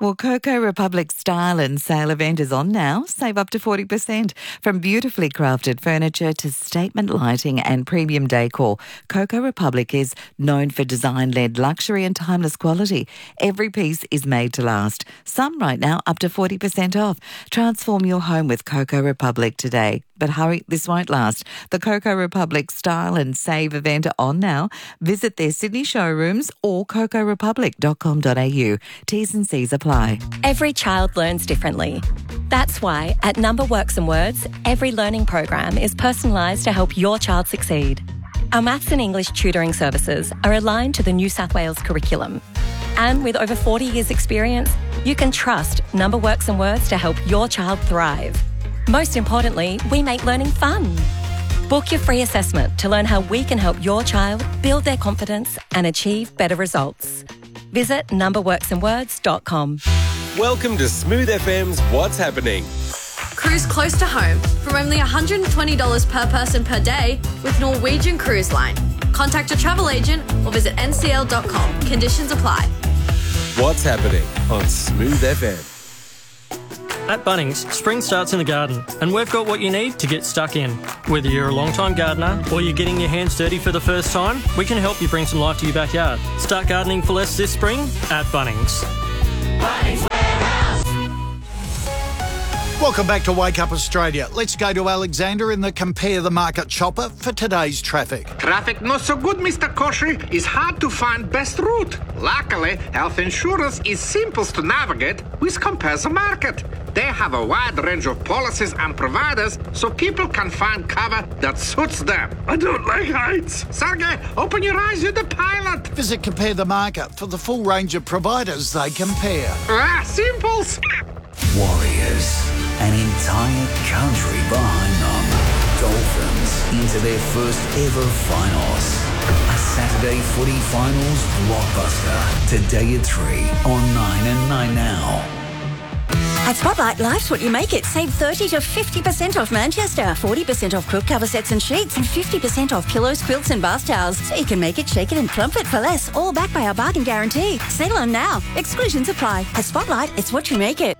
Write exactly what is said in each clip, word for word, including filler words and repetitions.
Well, Coco Republic Style and Sale event is on now. Save up to forty percent. From beautifully crafted furniture to statement lighting and premium decor, Coco Republic is known for design-led luxury and timeless quality. Every piece is made to last. Some right now up to forty percent off. Transform your home with Coco Republic today. But hurry, this won't last. The Coco Republic Style and Save event are on now. Visit their Sydney showrooms or coco republic dot com dot a u. T's and C's apply. Every child learns differently. That's why at Number Works and Words, every learning program is personalised to help your child succeed. Our maths and English tutoring services are aligned to the New South Wales curriculum. And with over forty years experience, you can trust Number Works and Words to help your child thrive. Most importantly, we make learning fun. Book your free assessment to learn how we can help your child build their confidence and achieve better results. Visit number works and words dot com. Welcome to Smooth F M's What's Happening. Cruise close to home from only one hundred twenty dollars per person per day with Norwegian Cruise Line. Contact a travel agent or visit n c l dot com. Conditions apply. What's Happening on Smooth F M. At Bunnings, spring starts in the garden, and we've got what you need to get stuck in. Whether you're a long-time gardener or you're getting your hands dirty for the first time, we can help you bring some life to your backyard. Start gardening for less this spring at Bunnings. Bunnings Warehouse. Welcome back to Wake Up Australia. Let's go to Alexander in the Compare the Market chopper for today's traffic. Traffic not so good, Mister Koshy. It's hard to find best route. Luckily, health insurance is simple to navigate with Compare the Market. They have a wide range of policies and providers so people can find cover that suits them. I don't like heights. Sergey, open your eyes, you're the pilot. Visit Compare the Market for the full range of providers they compare. Ah, simples. Warriors, an entire country behind them. Dolphins into their first ever finals. A Saturday footy finals blockbuster. Today at three on nine and nine now. At Spotlight, life's what you make it. Save thirty to fifty percent off Manchester, forty percent off quilt cover sets and sheets, and fifty percent off pillows, quilts and bath towels. So you can make it, shake it and plump it for less, all backed by our bargain guarantee. Sale on now. Exclusions apply. At Spotlight, it's what you make it.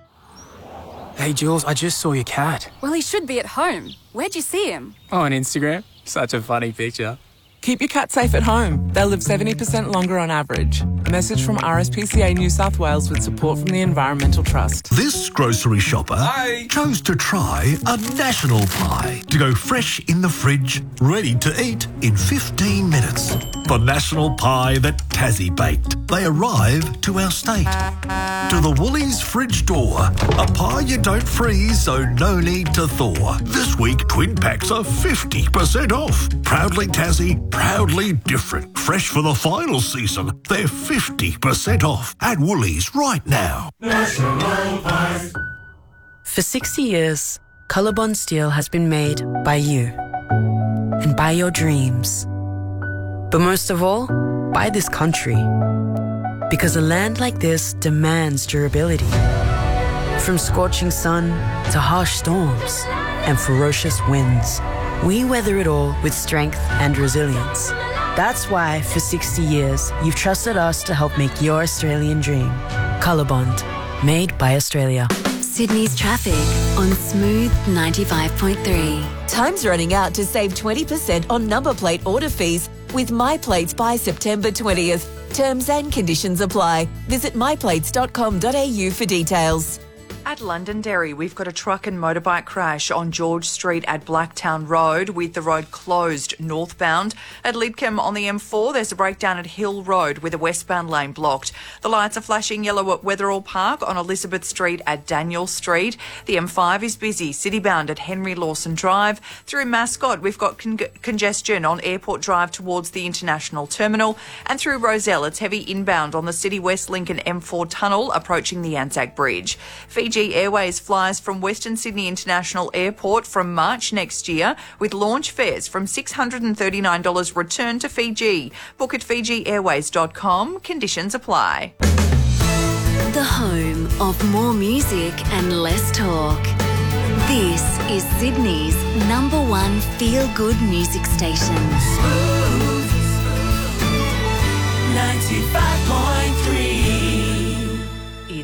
Hey Jules, I just saw your cat. Well, he should be at home. Where'd you see him? Oh, on Instagram. Such a funny picture. Keep your cat safe at home. They'll live seventy percent longer on average. A message from R S P C A New South Wales with support from the Environmental Trust. This grocery shopper Hi. chose to try a national pie to go fresh in the fridge, ready to eat in fifteen minutes. The national pie that Tassie baked. They arrive to our state. To the Woolies fridge door. A pie you don't freeze, so no need to thaw. This week, twin packs are fifty percent off. Proudly Tassie, proudly different. Fresh for the final season. They're fifty percent off at Woolies right now. National Pies. For sixty years, Colorbond steel has been made by you and by your dreams. But most of all, by this country. Because a land like this demands durability. From scorching sun to harsh storms and ferocious winds, we weather it all with strength and resilience. That's why, for sixty years, you've trusted us to help make your Australian dream. Colorbond, made by Australia. Sydney's traffic on Smooth ninety-five point three. Time's running out to save twenty percent on number plate order fees with MyPlates by September twentieth. Terms and conditions apply. Visit my plates dot com dot a u for details. At Londonderry, we've got a truck and motorbike crash on George Street at Blacktown Road with the road closed northbound. At Lidcombe on the M four, there's a breakdown at Hill Road with a westbound lane blocked. The lights are flashing yellow at Wetherall Park on Elizabeth Street at Daniel Street. The M five is busy, citybound at Henry Lawson Drive. Through Mascot, we've got con- congestion on Airport Drive towards the International Terminal. And through Roselle, it's heavy inbound on the City West Lincoln M four tunnel approaching the Anzac Bridge. Fiji Airways flies from Western Sydney International Airport from March next year with launch fares from six hundred thirty-nine dollars return to Fiji. Book at fiji airways dot com. Conditions apply. The home of more music and less talk. This is Sydney's number one feel-good music station. Smooth ninety-five point three. It's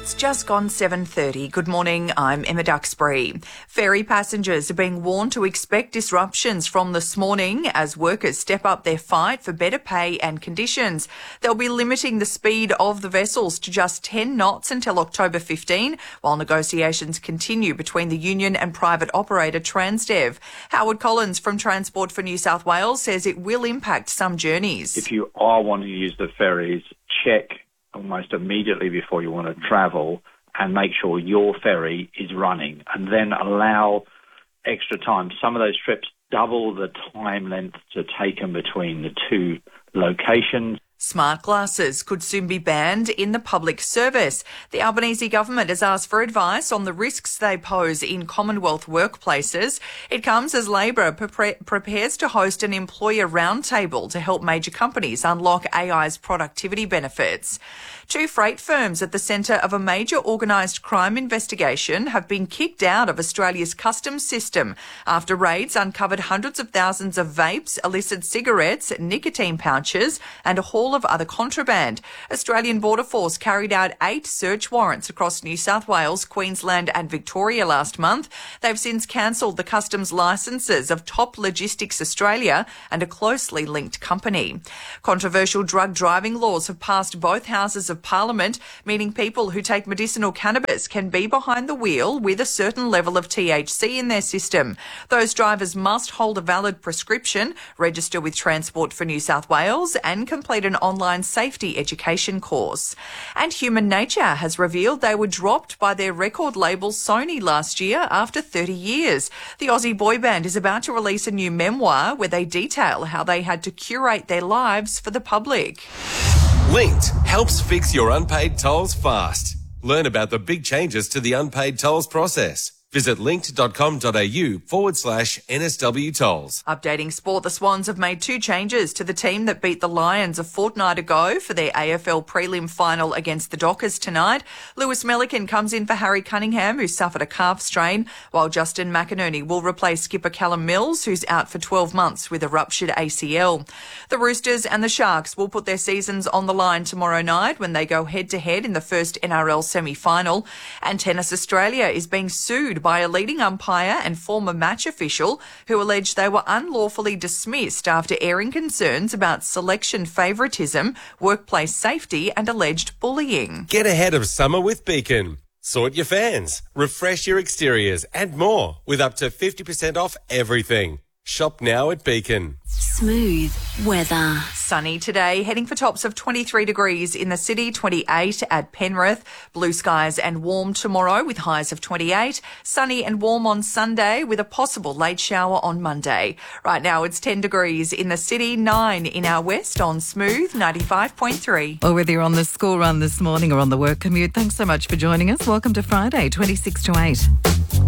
It's just gone seven thirty. Good morning, I'm Emma Duxbury. Ferry passengers are being warned to expect disruptions from this morning as workers step up their fight for better pay and conditions. They'll be limiting the speed of the vessels to just ten knots until October fifteenth, while negotiations continue between the union and private operator Transdev. Howard Collins from Transport for New South Wales says it will impact some journeys. If you are wanting to use the ferries, check almost immediately before you want to travel and make sure your ferry is running, and then allow extra time. Some of those trips double the time length to take them between the two locations. Smart glasses could soon be banned in the public service. The Albanese government has asked for advice on the risks they pose in Commonwealth workplaces. It comes as Labor pre- prepares to host an employer roundtable to help major companies unlock A I's productivity benefits. Two freight firms at the centre of a major organised crime investigation have been kicked out of Australia's customs system after raids uncovered hundreds of thousands of vapes, illicit cigarettes, nicotine pouches and a haul of other contraband. Australian Border Force carried out eight search warrants across New South Wales, Queensland and Victoria last month. They've since cancelled the customs licences of Top Logistics Australia and a closely linked company. Controversial drug driving laws have passed both houses of Parliament, meaning people who take medicinal cannabis can be behind the wheel with a certain level of T H C in their system. Those drivers must hold a valid prescription, register with Transport for New South Wales and complete an online safety education course. And Human Nature has revealed they were dropped by their record label Sony last year after thirty years. The Aussie boy band is about to release a new memoir where they detail how they had to curate their lives for the public. Linked helps fix your unpaid tolls fast. Learn about the big changes to the unpaid tolls process. Visit linked.com.au forward slash NSW tolls. Updating sport, the Swans have made two changes to the team that beat the Lions a fortnight ago for their A F L prelim final against the Dockers tonight. Lewis Melican comes in for Harry Cunningham, who suffered a calf strain, while Justin McInerney will replace skipper Callum Mills, who's out for twelve months with a ruptured A C L. The Roosters and the Sharks will put their seasons on the line tomorrow night when they go head-to-head in the first N R L semi-final. And Tennis Australia is being sued by a leading umpire and former match official who alleged they were unlawfully dismissed after airing concerns about selection favouritism, workplace safety and alleged bullying. Get ahead of summer with Beacon. Sort your fans, refresh your exteriors and more with up to fifty percent off everything. Shop now at Beacon. Smooth weather. Sunny today, heading for tops of twenty-three degrees in the city, twenty-eight at Penrith. Blue skies and warm tomorrow with highs of twenty-eight. Sunny and warm on Sunday with a possible late shower on Monday. Right now it's ten degrees in the city, nine in our west on Smooth ninety-five point three. Or whether you're on the school run this morning or on the work commute, thanks so much for joining us. Welcome to Friday, twenty-six to eight.